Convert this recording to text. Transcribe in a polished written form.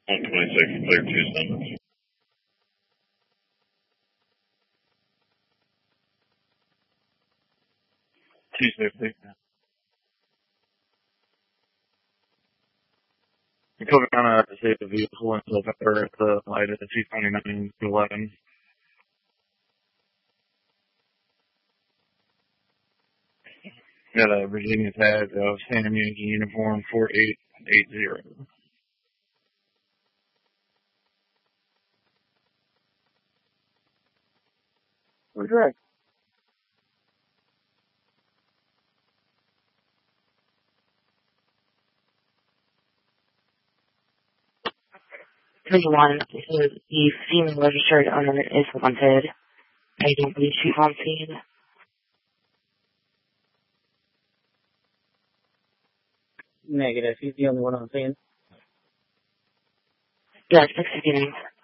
On 26, clear 2 summers. $250. You're coming down to save the vehicle until November at the light at the 229 to 11. Got a Virginia tag of Santa Monica uniform 4880. We're direct. Number one, the female registered owner is wanted. I don't believe she's on scene. Negative. He's the only one on scene. Yes, 659.